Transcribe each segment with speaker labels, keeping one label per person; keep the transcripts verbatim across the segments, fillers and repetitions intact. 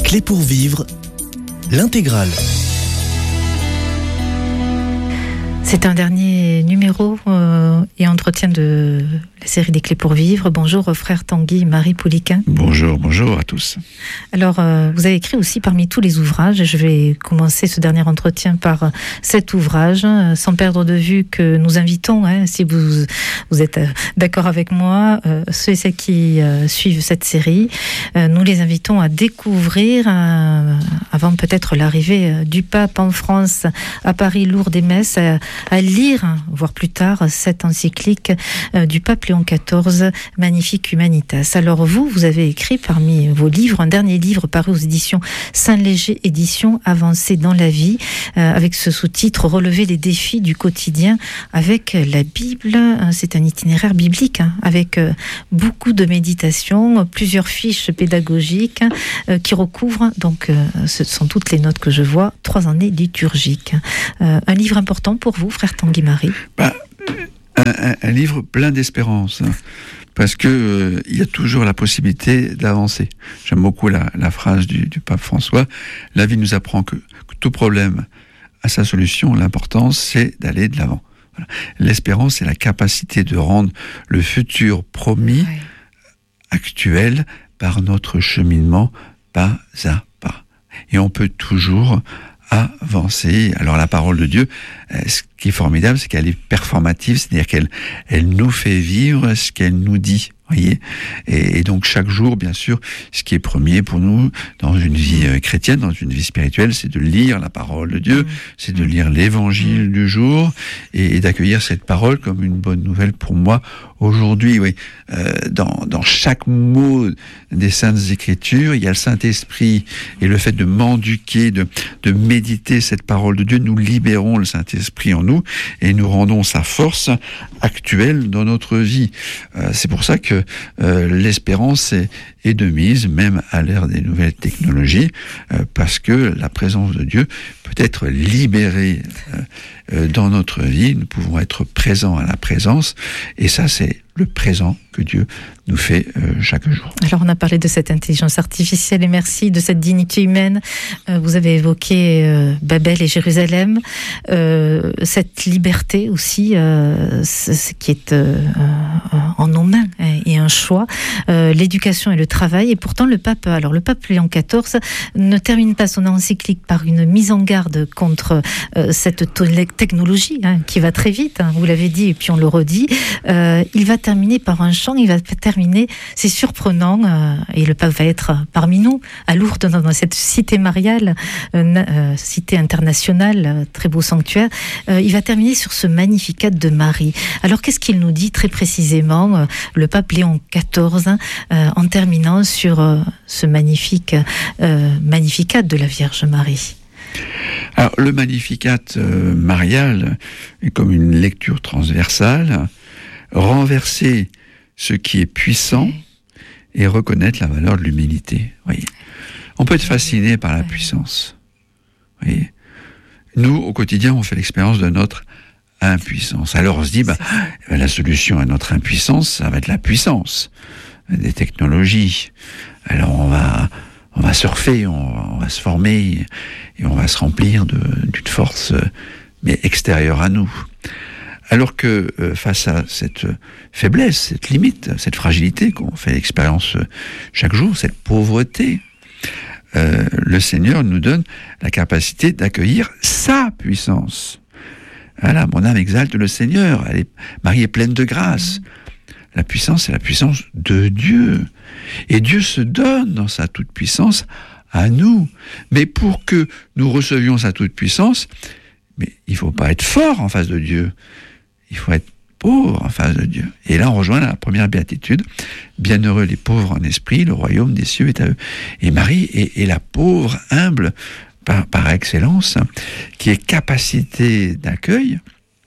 Speaker 1: Clés pour vivre, l'intégrale.
Speaker 2: C'est un dernier numéro euh, et entretien de la série des Clés pour vivre. Bonjour frère Tanguy, Marie Pouliquin.
Speaker 3: Bonjour, bonjour à tous.
Speaker 2: Alors, euh, vous avez écrit aussi parmi tous les ouvrages. Je vais commencer ce dernier entretien par euh, cet ouvrage, euh, sans perdre de vue que nous invitons, hein, si vous, vous êtes euh, d'accord avec moi, euh, ceux et celles qui euh, suivent cette série, euh, nous les invitons à découvrir, euh, avant peut-être l'arrivée euh, du pape en France, à Paris, Lourdes et Metz, à, à lire, voire plus tard, cette encyclique euh, du pape Léon quatorze, Magnificat Humanitas. Alors vous, vous avez écrit parmi vos livres, un dernier livre paru aux éditions Saint-Léger, édition Avancée dans la vie, euh, avec ce sous-titre Relever les défis du quotidien avec la Bible. C'est un itinéraire biblique, hein, avec euh, beaucoup de méditation, plusieurs fiches pédagogiques euh, qui recouvrent, donc euh, ce sont toutes les notes que je vois, trois années liturgiques. Euh, un livre important pour vous, frère Tanguy Marie?
Speaker 3: Bah, un, un, un livre plein d'espérance, hein, parce que euh, il y a toujours la possibilité d'avancer. J'aime beaucoup la, la phrase du, du pape François. La vie nous apprend que, que tout problème a sa solution. L'important, c'est d'aller de l'avant. Voilà. L'espérance, c'est la capacité de rendre le futur promis ouais. actuel par notre cheminement pas à pas. Et on peut toujours avancer. Alors la parole de Dieu, ce qui est formidable, c'est qu'elle est performative, c'est-à-dire qu'elle elle nous fait vivre ce qu'elle nous dit. Voyez, et, et donc chaque jour, bien sûr, ce qui est premier pour nous dans une vie euh, chrétienne, dans une vie spirituelle, c'est de lire la parole de Dieu, c'est de lire l'évangile du jour et, et d'accueillir cette parole comme une bonne nouvelle pour moi aujourd'hui. Oui, euh, dans, dans chaque mot des Saintes Écritures, il y a le Saint-Esprit et le fait de m'enduquer, de, de méditer cette parole de Dieu, nous libérons le Saint-Esprit en nous et nous rendons sa force actuelle dans notre vie. Euh, c'est pour ça que Euh, l'espérance est, est de mise, même à l'ère des nouvelles technologies, euh, parce que la présence de Dieu peut être libérée euh, euh, dans notre vie. Nous pouvons être présents à la présence, et ça, c'est le présent que Dieu nous fait euh, chaque jour.
Speaker 2: Alors, on a parlé de cette intelligence artificielle, et merci, de cette dignité humaine. Euh, vous avez évoqué euh, Babel et Jérusalem, euh, cette liberté aussi, euh, ce qui est euh, en nos mains et un choix, euh, l'éducation et le travail. Et pourtant, le pape, alors le pape Léon quatorze ne termine pas son encyclique par une mise en garde contre euh, cette technologie hein, qui va très vite. Hein, vous l'avez dit et puis on le redit. Euh, il va terminer par un chant. Il va terminer. C'est surprenant euh, et le pape va être parmi nous à Lourdes dans, dans cette cité mariale, euh, euh, cité internationale, euh, très beau sanctuaire. Euh, il va terminer sur ce Magnificat de Marie. Alors qu'est-ce qu'il nous dit très précisément, euh, le pape Léon quatorze, euh, en terminant sur euh, ce magnifique euh, Magnificat de la Vierge Marie?
Speaker 3: Alors, le Magnificat euh, marial est comme une lecture transversale, renverser ce qui est puissant et reconnaître la valeur de l'humilité. Voyez. On peut être fasciné par la puissance. Voyez. Nous, au quotidien, on fait l'expérience de notre impuissance. Alors on se dit, bah, la solution à notre impuissance, ça va être la puissance des technologies. Alors on va, on va surfer, on, on va se former et on va se remplir de, d'une force, mais extérieure à nous. Alors que euh, face à cette faiblesse, cette limite, cette fragilité qu'on fait l'expérience chaque jour, cette pauvreté, euh, le Seigneur nous donne la capacité d'accueillir sa puissance. Voilà, mon âme exalte le Seigneur. Elle est, Marie est pleine de grâce. La puissance, c'est la puissance de Dieu. Et Dieu se donne dans sa toute-puissance à nous. Mais pour que nous recevions sa toute-puissance, mais il ne faut pas être fort en face de Dieu. Il faut être pauvre en face de Dieu. Et là, on rejoint la première béatitude. Bienheureux les pauvres en esprit, le royaume des cieux est à eux. Et Marie est, est la pauvre, humble, Par, par excellence, qui est capacité d'accueil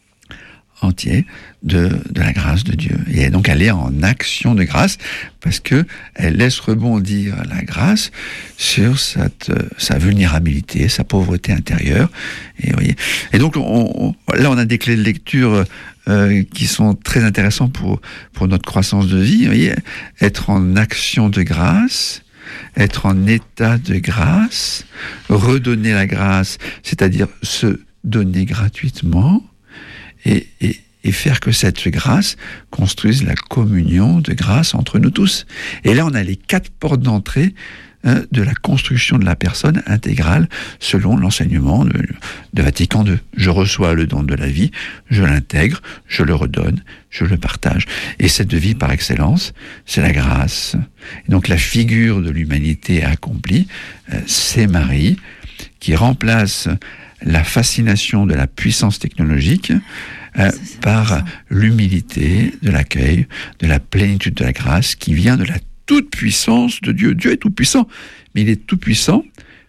Speaker 3: entier de, de la grâce de Dieu. Et donc elle est en action de grâce, parce que elle laisse rebondir la grâce sur cette, sa vulnérabilité, sa pauvreté intérieure. Et, voyez, et donc on, on, là on a des clés de lecture euh, qui sont très intéressantes pour, pour notre croissance de vie. Vous voyez, être en action de grâce, être en état de grâce, redonner la grâce, c'est-à-dire se donner gratuitement, et, et, et faire que cette grâce construise la communion de grâce entre nous tous. Et là, on a les quatre portes d'entrée hein, de la construction de la personne intégrale selon l'enseignement de, de Vatican deux. Je reçois le don de la vie, je l'intègre, je le redonne, je le partage. Et cette vie par excellence, c'est la grâce. Et donc la figure de l'humanité accomplie, euh, c'est Marie, qui remplace la fascination de la puissance technologique euh, par l'humilité de l'accueil, de la plénitude de la grâce qui vient de la toute-puissance de Dieu. Dieu est tout-puissant, mais il est tout-puissant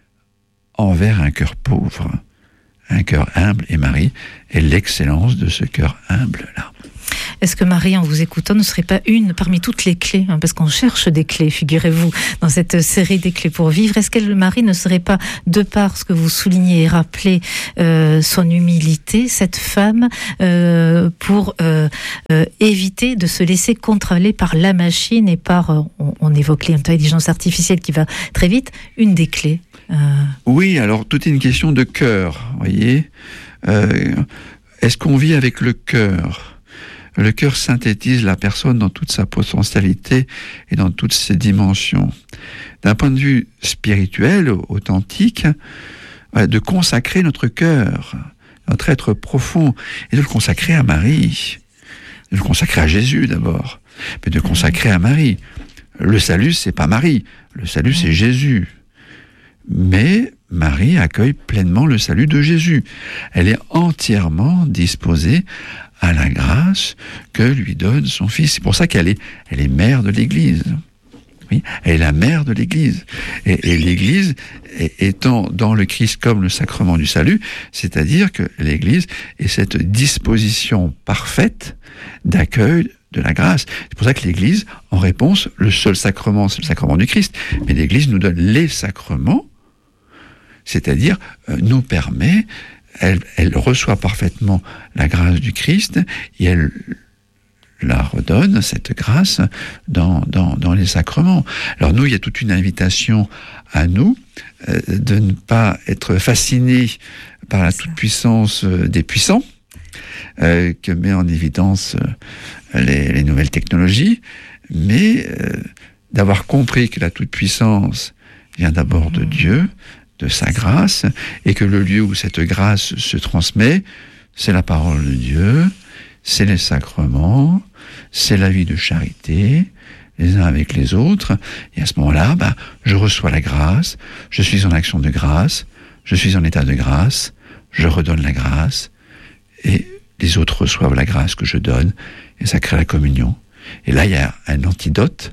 Speaker 3: envers un cœur pauvre, un cœur humble, et Marie est l'excellence de ce cœur humble-là.
Speaker 2: Est-ce que Marie, en vous écoutant, ne serait pas une parmi toutes les clés, hein, parce qu'on cherche des clés, figurez-vous, dans cette série des clés pour vivre. Est-ce que Marie ne serait pas, de par ce que vous soulignez et rappelez, euh, son humilité, cette femme, euh, pour euh, euh, éviter de se laisser contrôler par la machine et par, euh, on, on évoque l'intelligence artificielle qui va très vite, une des clés euh...
Speaker 3: Oui, alors tout est une question de cœur, voyez. Euh, est-ce qu'on vit avec le cœur ? Le cœur synthétise la personne dans toute sa potentialité et dans toutes ses dimensions. D'un point de vue spirituel, authentique, de consacrer notre cœur, notre être profond, et de le consacrer à Marie, de le consacrer à Jésus d'abord, mais de le consacrer à Marie. Le salut, c'est pas Marie, le salut, c'est Jésus. Mais Marie accueille pleinement le salut de Jésus. Elle est entièrement disposée à la grâce que lui donne son Fils. C'est pour ça qu'elle est, elle est mère de l'Église. Oui, elle est la mère de l'Église. Et, et l'Église étant dans le Christ comme le sacrement du salut, c'est-à-dire que l'Église est cette disposition parfaite d'accueil de la grâce. C'est pour ça que l'Église, en réponse, le seul sacrement, c'est le sacrement du Christ. Mais l'Église nous donne les sacrements, c'est-à-dire euh, nous permet, elle, elle reçoit parfaitement la grâce du Christ et elle la redonne, cette grâce, dans, dans, dans les sacrements. Alors nous, il y a toute une invitation à nous euh, de ne pas être fascinés par la toute-puissance euh, des puissants, euh, que met en évidence euh, les, les nouvelles technologies, mais euh, d'avoir compris que la toute-puissance vient d'abord de Dieu, de sa grâce, et que le lieu où cette grâce se transmet, c'est la parole de Dieu, c'est les sacrements, c'est la vie de charité, les uns avec les autres, et à ce moment-là, bah, je reçois la grâce, je suis en action de grâce, je suis en état de grâce, je redonne la grâce, et les autres reçoivent la grâce que je donne, et ça crée la communion. Et là, il y a un antidote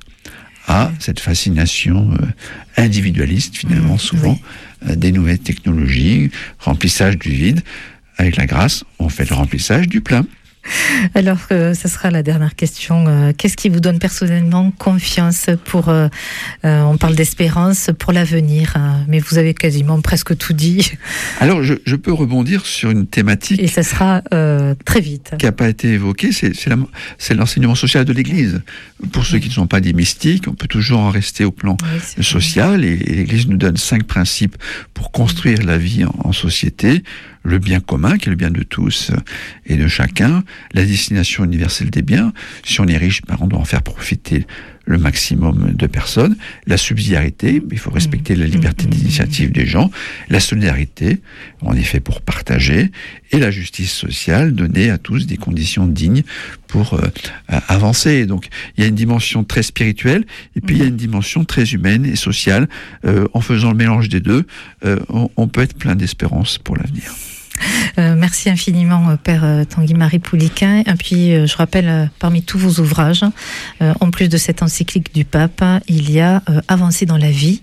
Speaker 3: à cette fascination euh, individualiste, finalement, souvent, oui. euh, des nouvelles technologies, remplissage du vide. Avec la grâce, on fait le remplissage du plein.
Speaker 2: Alors, euh, ce sera la dernière question. Euh, qu'est-ce qui vous donne personnellement confiance pour... Euh, euh, on parle d'espérance pour l'avenir, hein, mais vous avez quasiment presque tout dit.
Speaker 3: Alors, je, je peux rebondir sur une thématique...
Speaker 2: Et ça sera euh, très vite.
Speaker 3: ...qui n'a pas été évoquée, c'est, c'est, la, c'est l'enseignement social de l'Église. Pour ceux oui. qui ne sont pas des mystiques, on peut toujours en rester au plan oui, social, et, et l'Église nous donne cinq principes pour construire oui. la vie en, en société. Le bien commun, qui est le bien de tous et de chacun, la destination universelle des biens. Si on est riche, ben on doit en faire profiter le maximum de personnes. La subsidiarité, il faut respecter la liberté d'initiative des gens. La solidarité, on est fait pour partager. Et la justice sociale, donner à tous des conditions dignes pour euh, avancer. Donc, il y a une dimension très spirituelle, et puis il y a une dimension très humaine et sociale. Euh, en faisant le mélange des deux, euh, on, on peut être plein d'espérance pour l'avenir.
Speaker 2: Euh, merci infiniment, Père euh, Tanguy-Marie Pouliquen. Et puis, euh, je rappelle, euh, parmi tous vos ouvrages, euh, en plus de cette encyclique du pape, il y a euh, Avancer dans la vie,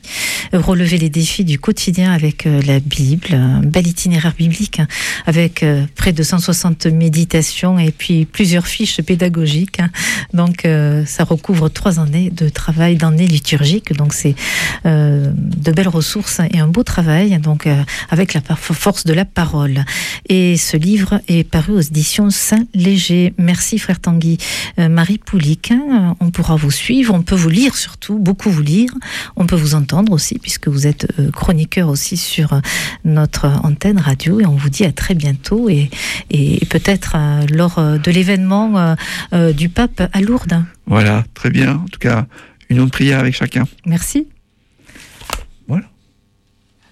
Speaker 2: relever les défis du quotidien avec euh, la Bible, un bel itinéraire biblique hein, avec euh, près de cent soixante méditations et puis plusieurs fiches pédagogiques. Hein. Donc euh, ça recouvre trois années de travail d'année liturgique. Donc c'est euh, de belles ressources et un beau travail. Donc euh, avec la force de la parole. Et ce livre est paru aux éditions Saint-Léger. Merci frère Tanguy. Euh, Marie Poulic, hein, on pourra vous suivre, on peut vous lire surtout, beaucoup vous lire. On peut vous entendre aussi puisque vous êtes euh, chroniqueur aussi sur euh, notre antenne radio et on vous dit à très bientôt et, et peut-être euh, lors euh, de l'événement euh, euh, du pape à Lourdes.
Speaker 3: Voilà, très bien. En tout cas, une autre prière avec chacun.
Speaker 2: Merci.